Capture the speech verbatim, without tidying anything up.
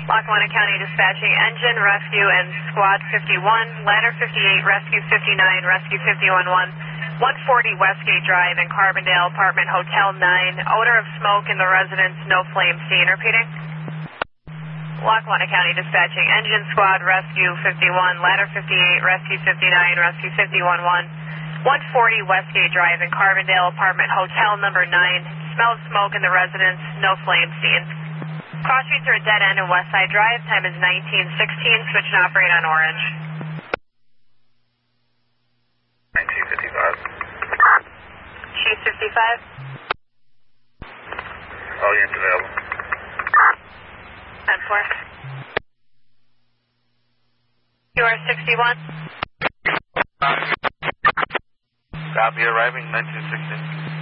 Lackawanna County Dispatching, Engine, Rescue, and Squad fifty-one, Ladder fifty-eight, Rescue fifty-nine, Rescue fifty-one one, one forty Westgate Drive in Carbondale, Apartment Hotel nine, odor of smoke in the residence, no flame seen. Repeating. Lackawanna County Dispatching, Engine, Squad, Rescue fifty-one, Ladder fifty-eight, Rescue fifty-nine, Rescue fifty-one one, one forty Westgate Drive in Carbondale, Apartment Hotel number nine, smell of smoke in the residence, no flame seen. Cross streets are a dead end in Westside Drive. Time is nineteen sixteen. Switch and operate on Orange. nineteen fifty-five. Chief fifty-five. All units available. ten four. U R sixty-one. Copy, arriving nineteen sixteen.